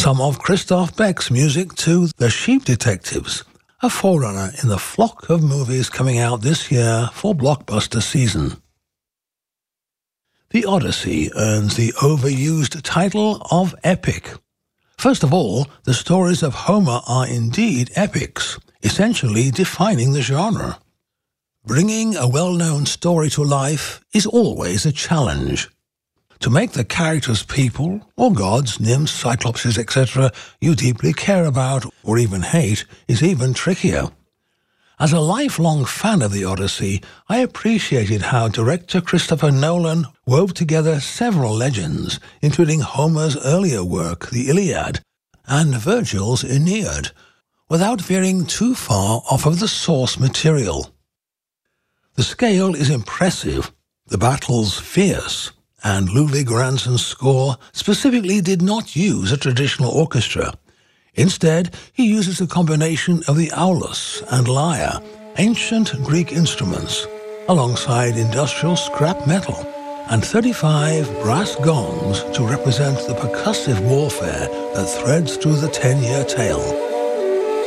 some of Christoph Beck's music to The Sheep Detectives, a forerunner in the flock of movies coming out this year for blockbuster season. The Odyssey earns the overused title of epic. First of all, the stories of Homer are indeed epics, essentially defining the genre. Bringing a well-known story to life is always a challenge. To make the characters people, or gods, nymphs, cyclopses, etc., you deeply care about or even hate is even trickier. As a lifelong fan of the Odyssey, I appreciated how director Christopher Nolan wove together several legends, including Homer's earlier work, the Iliad, and Virgil's Aeneid, without veering too far off of the source material. The scale is impressive, the battles fierce, and Ludwig Göransson's score specifically did not use a traditional orchestra. Instead, he uses a combination of the aulos and lyre, ancient Greek instruments, alongside industrial scrap metal, and 35 brass gongs to represent the percussive warfare that threads through the 10-year tale.